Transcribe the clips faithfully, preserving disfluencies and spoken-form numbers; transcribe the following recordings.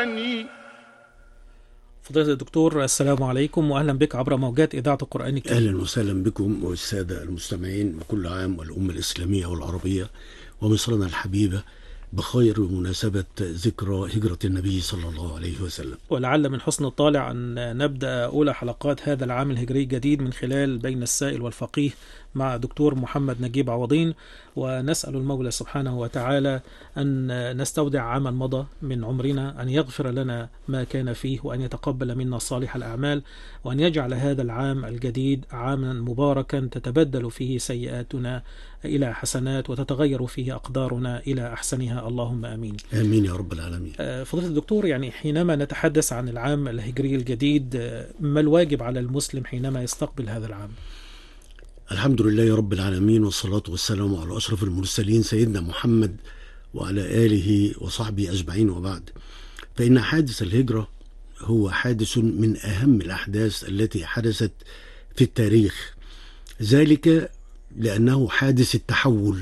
فضيلة الدكتور، السلام عليكم وأهلا بك عبر موجات إذاعة القرآن الكريم. أهلا وسهلا بكم والسادة المستمعين، وكل عام والأمة الإسلامية والعربية ومصرنا الحبيبة بخير بمناسبة ذكرى هجرة النبي صلى الله عليه وسلم. ولعل من حسن الطالع أن نبدأ أولى حلقات هذا العام الهجري الجديد من خلال بين السائل والفقيه مع دكتور محمد نجيب عوضين، ونسأل المولى سبحانه وتعالى أن نستودع عاما مضى من عمرنا، أن يغفر لنا ما كان فيه، وأن يتقبل منا صالح الأعمال، وأن يجعل هذا العام الجديد عاما مباركا تتبدل فيه سيئاتنا إلى حسنات وتتغير فيه أقدارنا إلى أحسنها، اللهم آمين. آمين يا رب العالمين. فضيلة الدكتور، يعني حينما نتحدث عن العام الهجري الجديد، ما الواجب على المسلم حينما يستقبل هذا العام؟ الحمد لله رب العالمين، والصلاة والسلام على أشرف المرسلين سيدنا محمد وعلى آله وصحبه أجمعين، وبعد. فإن حادث الهجرة هو حادث من أهم الأحداث التي حدثت في التاريخ، ذلك لأنه حادث التحول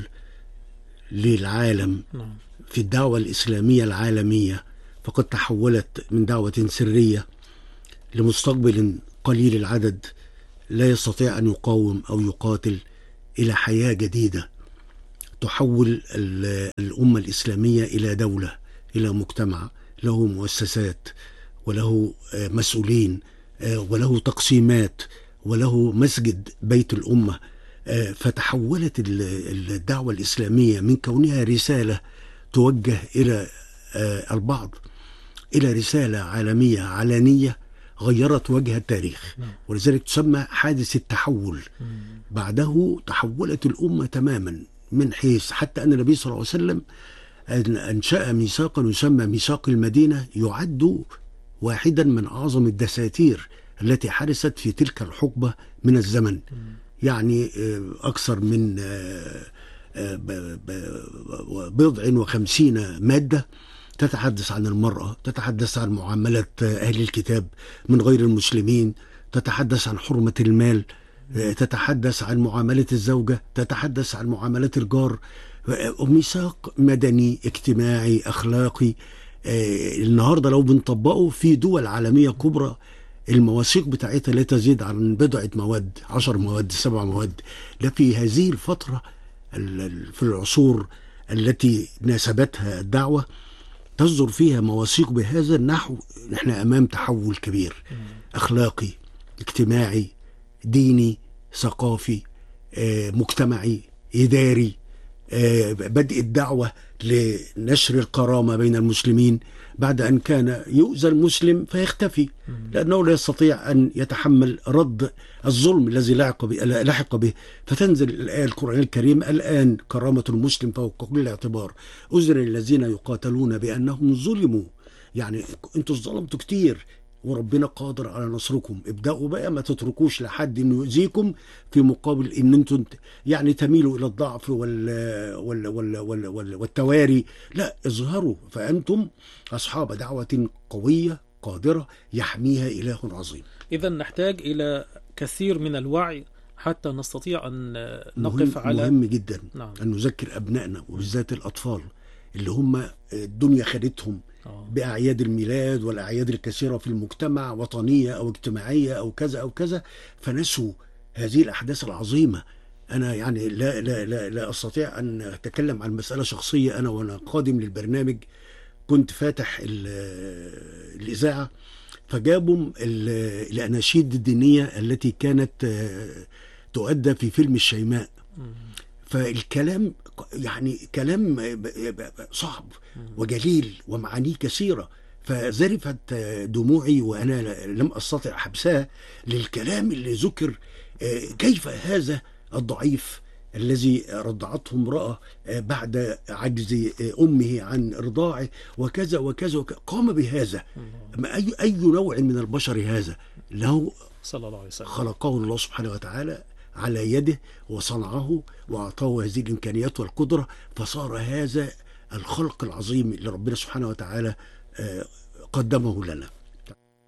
للعالم في الدعوة الإسلامية العالمية، فقد تحولت من دعوة سرية لمستقبل قليل العدد لا يستطيع أن يقاوم أو يقاتل إلى حياة جديدة تحول الأمة الإسلامية إلى دولة، إلى مجتمع له مؤسسات وله مسؤولين وله تقسيمات وله مسجد بيت الأمة. فتحولت الدعوة الإسلامية من كونها رسالة توجه إلى البعض إلى رسالة عالمية علانية غيرت وجه التاريخ، ولذلك تسمى حادث التحول. بعده تحولت الأمة تماما، من حيث حتى أن النبي صلى الله عليه وسلم أنشأ ميثاقا يسمى ميثاق المدينة، يعد واحدا من أعظم الدساتير التي حدثت في تلك الحقبة من الزمن، يعني أكثر من بضع وخمسين مادة تتحدث عن المرأة، تتحدث عن معاملة أهل الكتاب من غير المسلمين، تتحدث عن حرمة المال، تتحدث عن معاملة الزوجة، تتحدث عن معاملة الجار. ميثاق مدني اجتماعي أخلاقي. النهاردة لو بنطبقه في دول عالمية كبرى، المواثيق بتاعتها لا تزيد عن بضعة مواد، عشر مواد، سبع مواد. لا، في هذه الفترة في العصور التي ناسبتها الدعوة تصدر فيها مواثيق بهذا النحو. نحن أمام تحول كبير، أخلاقي، اجتماعي، ديني، ثقافي، مجتمعي، إداري. بدء الدعوة لنشر الكرامة بين المسلمين بعد أن كان يؤذى المسلم فيختفي، لأنه لا يستطيع أن يتحمل رد الظلم الذي لحق به، فتنزل الآية القرآن الكريم: الآن كرامة المسلم فوق كل اعتبار، أذن الذين يقاتلون بأنهم ظلموا. يعني أنتوا ظلمتوا كتير وربنا قادر على نصركم، ابدأوا بقى، ما تتركوش لحد انه يؤذيكم في مقابل ان انتم يعني تميلوا الى الضعف وال وال وال وال وال والتواري. لا، اظهروا، فأنتم أصحاب دعوة قوية قادرة يحميها إله عظيم. إذا نحتاج إلى كثير من الوعي حتى نستطيع أن نقف مهم على مهم جدا. نعم. أن نذكر أبنائنا وبالذات الأطفال اللي هم الدنيا خدتهم بأعياد الميلاد والأعياد الكثيرة في المجتمع، وطنية أو اجتماعية أو كذا أو كذا، فنسوا هذه الأحداث العظيمة. أنا يعني لا, لا, لا, لا أستطيع أن أتكلم عن مسألة شخصية. أنا وأنا قادم للبرنامج كنت فاتح الإذاعة، فجابوا الأناشيد الدينية التي كانت تؤدى في فيلم الشيماء، فالكلام يعني كلام صعب وجليل ومعانيه كثيرة، فزرفت دموعي وأنا لم أستطع حبسها للكلام اللي ذكر. كيف هذا الضعيف الذي رضعته امرأة بعد عجز أمه عن رضاعه وكذا وكذا قام بهذا؟ أي, أي نوع من البشر هذا؟ له صلى الله عليه وسلم خلقه الله سبحانه وتعالى على يده وصنعه وأعطاه هذه الإمكانيات والقدرة، فصار هذا الخلق العظيم اللي ربنا سبحانه وتعالى قدمه لنا.